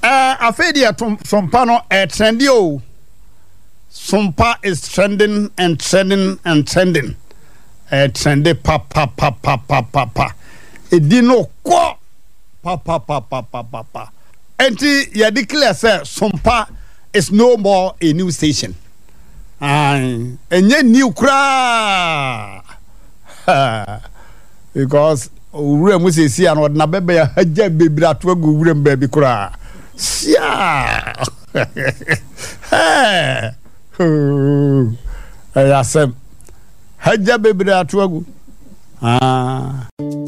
Afedia Sompa no trendy o. Sompa is trending and trending and trending. Trendy pa. Edino ko pa. Enti ya declare say Sompa is no more a new station. Enye new kra. Because ure mu se si an na bebe ya haja bebira to agu ure mbabi kra. Sia. Ya sem haja bebira to agu.